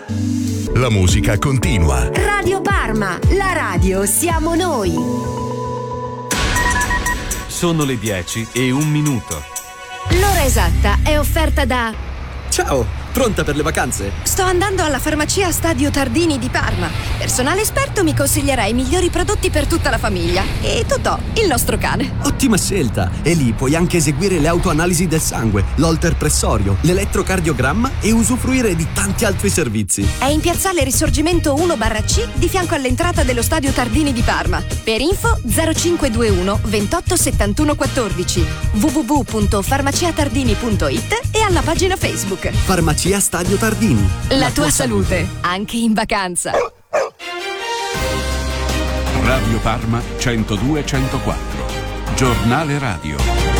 La musica continua. Radio Parma, la radio siamo noi. Sono le 10:01. L'ora esatta è offerta da... Ciao, pronta per le vacanze? Sto andando alla farmacia Stadio Tardini di Parma. Personale esperto mi consiglierà i migliori prodotti per tutta la famiglia. E Totò, il nostro cane. Ottima scelta! E lì puoi anche eseguire le autoanalisi del sangue, l'holter pressorio, l'elettrocardiogramma e usufruire di tanti altri servizi. È in piazzale Risorgimento 1/C di fianco all'entrata dello Stadio Tardini di Parma. Per info 0521 28 71 14 www.farmaciatardini.it e alla pagina Facebook. Farmacia Stadio Tardini. La tua salute, anche in vacanza. Radio Parma 102-104. Giornale radio.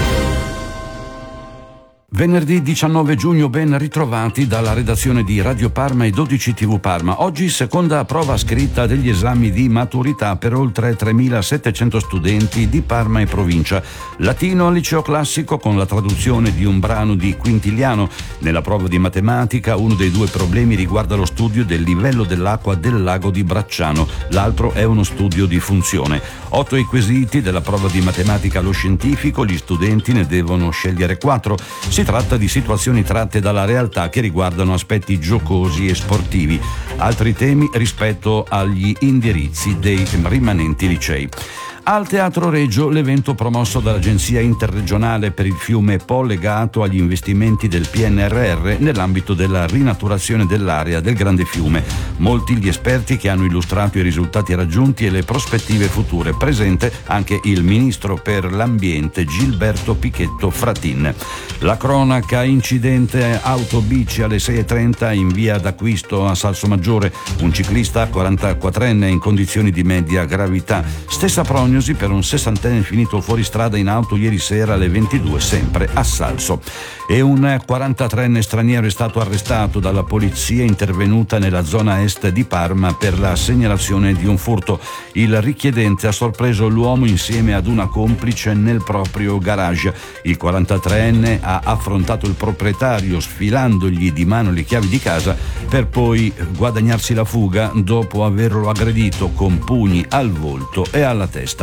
Venerdì 19 giugno, ben ritrovati dalla redazione di Radio Parma e 12 TV Parma. Oggi seconda prova scritta degli esami di maturità per oltre 3.700 studenti di Parma e provincia. Latino al liceo classico con la traduzione di un brano di Quintiliano. Nella prova di matematica uno dei due problemi riguarda lo studio del livello dell'acqua del lago di Bracciano, l'altro è uno studio di funzione. 8 i quesiti della prova di matematica allo scientifico, gli studenti ne devono scegliere 4. Si tratta di situazioni tratte dalla realtà che riguardano aspetti giocosi e sportivi, altri temi rispetto agli indirizzi dei rimanenti licei. Al Teatro Regio l'evento promosso dall'Agenzia Interregionale per il Fiume Po legato agli investimenti del PNRR nell'ambito della rinaturazione dell'area del Grande Fiume. Molti gli esperti che hanno illustrato i risultati raggiunti e le prospettive future. Presente anche il Ministro per l'Ambiente Gilberto Pichetto Fratin. La cronaca: incidente auto-bici alle 6:30 in via d'Acquisto a Salsomaggiore. Un ciclista 44enne in condizioni di media gravità. Stessa prognosi per un 60enne finito fuori strada in auto ieri sera alle 22 sempre a Salso. E un 43enne straniero è stato arrestato dalla polizia intervenuta nella zona est di Parma per la segnalazione di un furto. Il richiedente ha sorpreso l'uomo insieme ad una complice nel proprio garage. Il 43enne ha affrontato il proprietario sfilandogli di mano le chiavi di casa per poi guadagnarsi la fuga dopo averlo aggredito con pugni al volto e alla testa.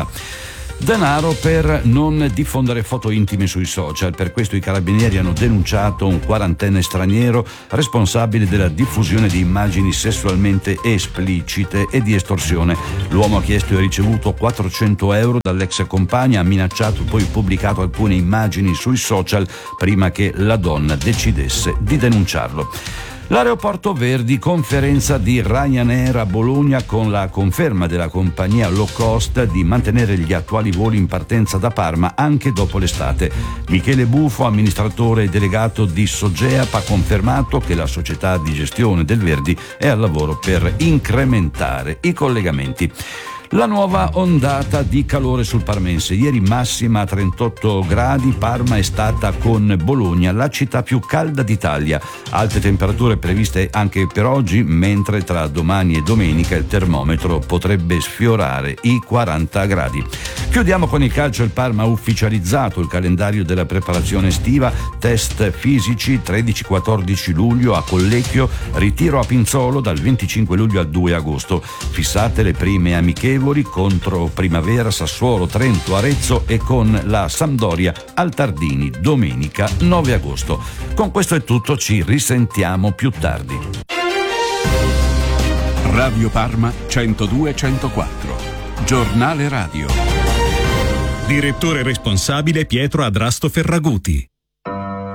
Denaro per non diffondere foto intime sui social. Per questo i carabinieri hanno denunciato un 40enne straniero responsabile della diffusione di immagini sessualmente esplicite e di estorsione. L'uomo ha chiesto e ricevuto 400 euro dall'ex compagna, ha minacciato, poi pubblicato alcune immagini sui social prima che la donna decidesse di denunciarlo. L'aeroporto Verdi, conferenza di Ryanair a Bologna con la conferma della compagnia low cost di mantenere gli attuali voli in partenza da Parma anche dopo l'estate. Michele Bufo, amministratore delegato di Sogeap, ha confermato che la società di gestione del Verdi è al lavoro per incrementare i collegamenti. La nuova ondata di calore sul parmense. Ieri massima a 38 gradi, Parma è stata con Bologna la città più calda d'Italia. Alte temperature previste anche per oggi, mentre tra domani e domenica il termometro potrebbe sfiorare i 40 gradi. Chiudiamo con il calcio. Il Parma ha ufficializzato il calendario della preparazione estiva, test fisici 13-14 luglio a Collecchio, ritiro a Pinzolo dal 25 luglio al 2 agosto. Fissate le prime amichevoli contro Primavera, Sassuolo, Trento, Arezzo e con la Sampdoria al Tardini domenica 9 agosto. Con questo è tutto, ci risentiamo più tardi. Radio Parma 102-104. Giornale radio. Direttore responsabile Pietro Adrasto Ferraguti.